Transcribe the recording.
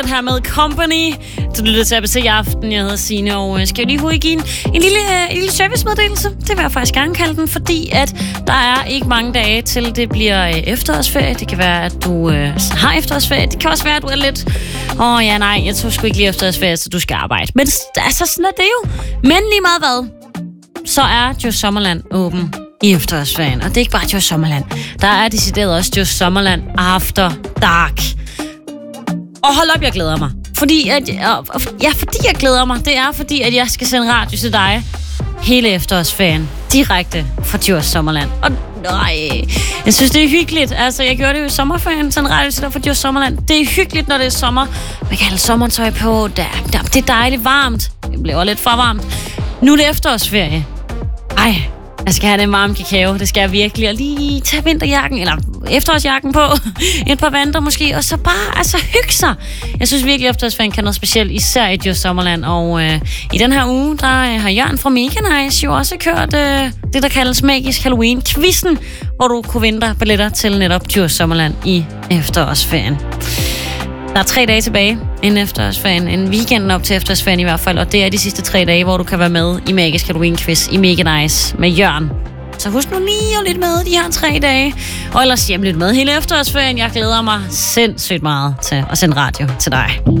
her med Company. Du lytter til ABC i aften. Jeg hedder Signe, og skal jeg lige hurtigt give en lille servicemeddelelse. Det vil jeg faktisk gerne kalde den, fordi at der er ikke mange dage til det bliver efterårsferie. Det kan være, at du har efterårsferie. Det kan også være, at du er lidt... jeg tror sgu ikke lige efterårsferie, så du skal arbejde. Men altså, sådan er det jo. Men lige meget hvad, så er Djursland Sommerland åben i efterårsferien. Og det er ikke bare Djursland Sommerland. Der er decideret også Djursland Sommerland After Dark. Og hold op, jeg glæder mig. Fordi jeg glæder mig. Det er fordi, at jeg skal sende radio til dig hele efterårsferien. Direkte fra Djursland Sommerland. Og jeg synes, det er hyggeligt. Altså, jeg gjorde det jo i sommerferien, sende radio til dig fra Djursland Sommerland. Det er hyggeligt, når det er sommer. Man kan have sommertøj på. Det er dejligt varmt. Det bliver lidt for varmt. Nu er det efterårsferie. Jeg skal have den varme kakao. Det skal jeg virkelig. Og lige tage vinterjakken, eller efterårsjakken på. Et par vanter måske. Og så bare hygge sig. Jeg synes virkelig, at efterårsferien kan noget specielt. Især i Djursland Sommerland. Og i den her uge, der har Jørgen fra Mega Nice jo også kørt det, der kaldes Magisk Halloween-quizzen. Hvor du kunne vinde dig billetter til netop Djursland Sommerland i efterårsferien. Der er 3 dage tilbage inden efterårsferien. En weekend op til efterårsferien i hvert fald. Og det er de sidste 3 dage, hvor du kan være med i Magisk Halloween-quiz i Mega Nice med Jørgen. Så husk nu lige at lytte med de her 3 dage. Og ellers lyt med hele efterårsferien. Jeg glæder mig sindssygt meget til at sende radio til dig.